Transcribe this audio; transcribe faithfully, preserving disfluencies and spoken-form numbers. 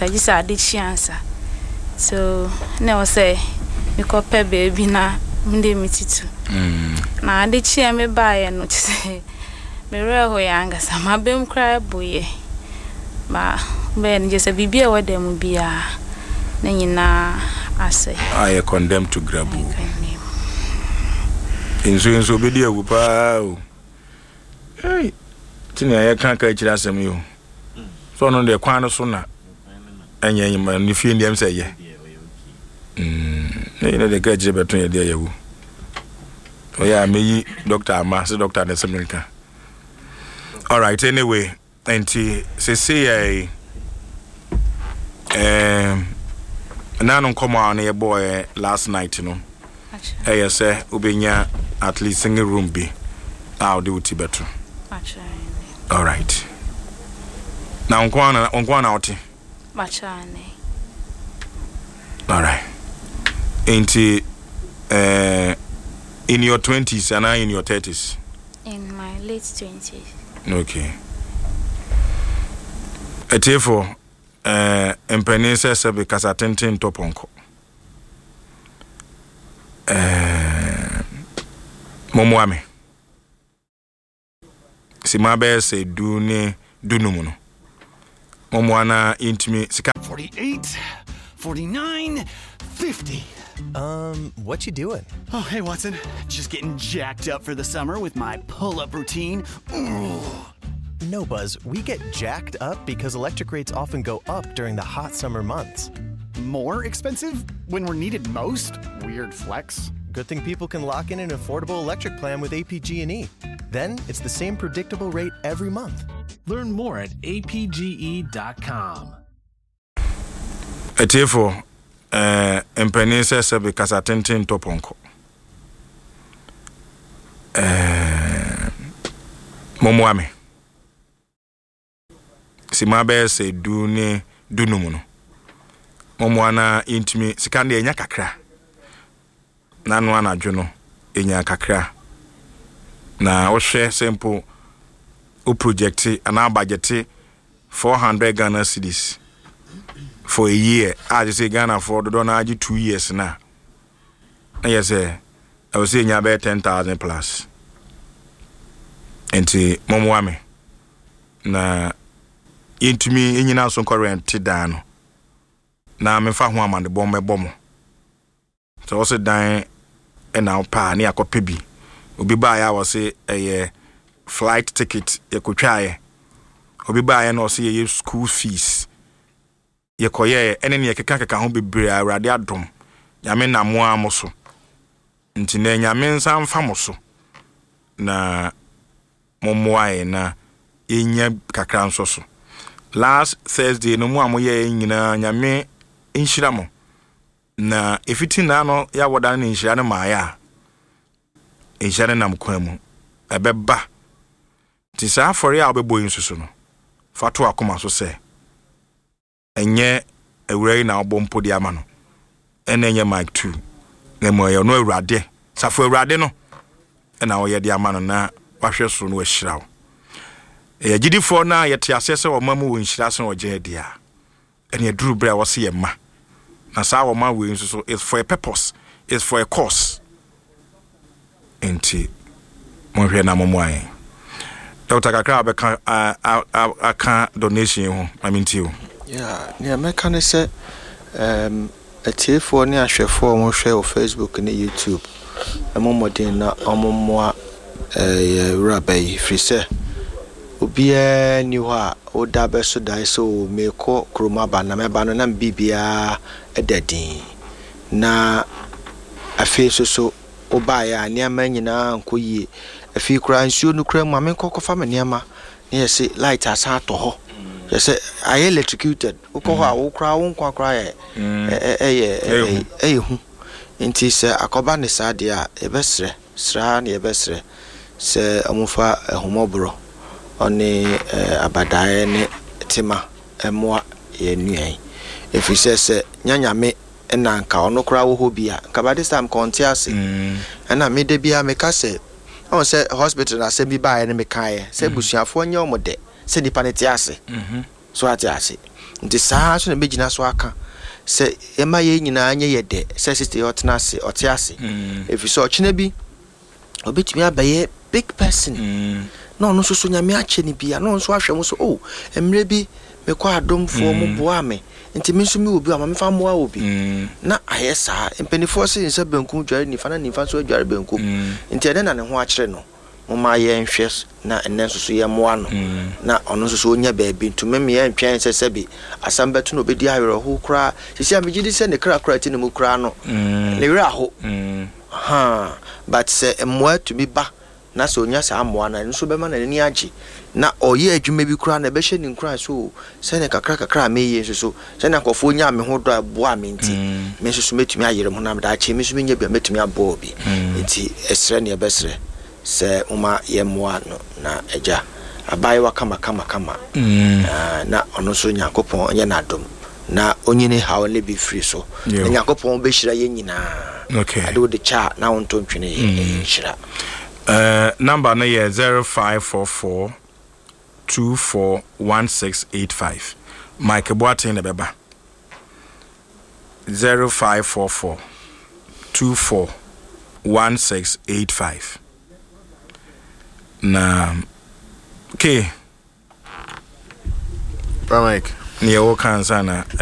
answer. Just I did she answer. So now say me copy baby na mde mititu. Mm. Na did she me buy no say me real ho yanga sama bem cry boy. Ba ben just a bibia wa dem bia na nyina ase. I condemn to grab you. Insurance obedi agu pa o. Hey. Tini ya kan ka kira asem yo. So no de kwan no so na anya nyima ni fie ndiem se ye. Mm. Ne ne de ka jire beton ye de yawu. O ya meyi doctor ama se doctor na seminka. All right, anyway, enti se say eh um nanu come on your boy last night no. Eh say ubenya at least single room be. How do it better? Actually. All right. Now unkwana unkwana oti. Machane. All right. Enti uh in your twenties and I in your thirties. In my late twenties. Okay. Etefo eh empenise sebe kasa tenten toponko. Eh momwame. Simabe se dune dunumuno. Momwana intimi sika forty-eight, forty-nine, fifty. Um, what you doing? Oh, hey, Watson. Just getting jacked up for the summer with my pull-up routine. Ooh. No, Buzz. We get jacked up because electric rates often go up during the hot summer months. More expensive when we're needed most? Weird flex. Good thing people can lock in an affordable electric plan with A P G and E. Then it's the same predictable rate every month. Learn more at A P G E dot com. Etefo eh empenise sebe kasa tenten toponko. Eh momwame. Simabe se dune dunumuno. Momwana intimi sikande enya kakra. Nanu anadwo no enya kakra. Na ohwe simple o project ana budget four hundred Ghana cedis for a year. I just say Ghana for the don two years na. Yes eh I was saying about ten thousand plus. Enti momwame na intimi enyina so current dan no. Na me fa ho amande bom me bom. So also dan e na pa na yakope bi. Obi ba ya was say a flight ticket yakotwae. Obi ba ya na say ye school fees. Ye koye ene ne yekeka keka ho bebre awrade adom. Nyame na mo amoso. Nti na nyame nsa mfa moso. Na momoae na enya kakra nso so. Last Thursday no mo amoye nyina nyame inhira mo. Na efiti na no ya wodan ne inhira ne maaya. Inhira na mkwamu. Ebeba. Ti sa afori a obebo insusu no. Fatu akoma so se. Enye ewure na obompo di ama no. Ene enye mic two. Na mo ye no awrade. Safo awrade no. Na wo ye di ama no na wahwe so no ahirawo. E gidi for na ye te asese wo mamu wo nhira so wo je dia. Ene eduru bra wo se ye ma. Na sa wo ma we insusu is for a purpose, is for a cause. Enti mo hwe na momwae. Doctor Kakra be kan aka donation ho aminti ho. Yeah, ne meka ne se um atiefo ne ahwefo mo hwe o Facebook ne YouTube. Emo modern na omommoa eh rabai frise. Obia ni ho a oda be so dai so meko kroma ba na meba no na bibia edadin. Na afi so so oba ya niama nyina nkoyie afi kura nsuo no kura mu ame kokofa me niama na yesi light asa to ho yesi I electrocuted uko ha wo kura wo nkwa kura ye eh eh eh hu nti se akoba ne sade a ebesre sra na ebesre se amufa ehumobro oni abadae ne tema emwa ye nuan efi se se nyanyame na nka ono kura wo hobia nka ba this time kontiase na me de bia me ka se on se hospital na se bi ba ye ne me kan ye se busuafo nya omode se nipa ne tiase mhm so ati ase nti saa so na begina so aka se ema ye nyina anye ye de se sister yotna ase otiase efi so ochina bi obetumi abaye big person no no so so nyame ache ni bia no so ahwɛ mo so oh emre bi me kwa adomfo mo boa me nti me nso me obi ama me fa moa obi na ayesa empenifo se nsa banku dware ni fa na ni fa so dware banku nti ede na ne ho akere no mo ma ye nhwɛ na enne nso so ye moa no na ono nso so onya baabi ntumi me ye ntwen se se bi asambeto no obedi ayero ho kra sisi amegidi se ne kra kra ti ne mu kra no ne wira ho ha but se moa to be ba na so onya sa amoa na nso be ma na ni agi na oye adwuma bi kra na be hye ni nkra so se ne kakra kakra me ye nso so se na kofo onya me ho do aboa me nti me nso so metumi ayere mo na me da achi me so nya bia metumi abo bi nti esre ne ebesre se uma ye moa no na eja abai wa kama kama kama na ono so Nyankopon onye na adom na onyine hawo le bi free so Nyankopon be hira ye nyina okay ade wo de cha na won to ntwene ye hira. Uh, number na ye zero five four four two four one six eight five. Mike Boateng na beba zero five four four two four one six eight five. Na okay. Bra Mike. Ni wo kan sana